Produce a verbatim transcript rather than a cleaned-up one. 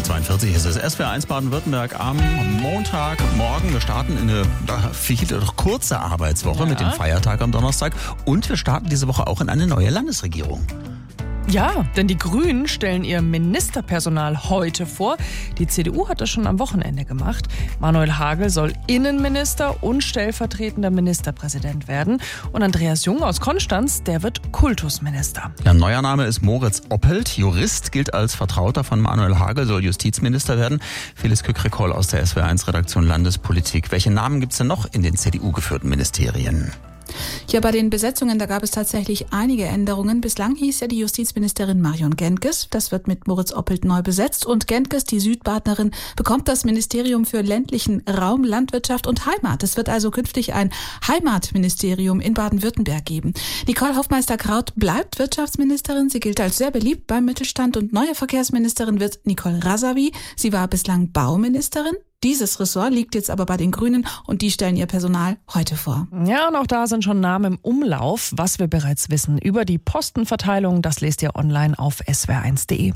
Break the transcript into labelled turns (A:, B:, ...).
A: zweiundvierzig ist es. S W R eins Baden-Württemberg am Montagmorgen. Wir starten in eine viele doch kurze Arbeitswoche ja. mit dem Feiertag am Donnerstag. Und wir starten diese Woche auch in eine neue Landesregierung.
B: Ja, denn die Grünen stellen ihr Ministerpersonal heute vor. Die C D U hat das schon am Wochenende gemacht. Manuel Hagel soll Innenminister und stellvertretender Ministerpräsident werden. Und Andreas Jung aus Konstanz, der wird Kultusminister.
A: Ja, neuer Name ist Moritz Oppelt. Jurist, gilt als Vertrauter von Manuel Hagel, soll Justizminister werden. Phyllis Kück-Recall aus der S W R eins Redaktion Landespolitik. Welche Namen gibt es denn noch in den C D U-geführten Ministerien?
C: Ja, bei den Besetzungen, da gab es tatsächlich einige Änderungen. Bislang hieß ja die Justizministerin Marion Gentges. Das wird mit Moritz Oppelt neu besetzt. Und Gentges, die Südbadnerin, bekommt das Ministerium für ländlichen Raum, Landwirtschaft und Heimat. Es wird also künftig ein Heimatministerium in Baden-Württemberg geben. Nicole Hofmeister-Kraut bleibt Wirtschaftsministerin. Sie gilt als sehr beliebt beim Mittelstand. Und neue Verkehrsministerin wird Nicole Razavi. Sie war bislang Bauministerin. Dieses Ressort liegt jetzt aber bei den Grünen und die stellen ihr Personal heute vor.
B: Ja, und auch da sind schon Namen im Umlauf. Was wir bereits wissen über die Postenverteilung, das lest ihr online auf S W R eins punkt de.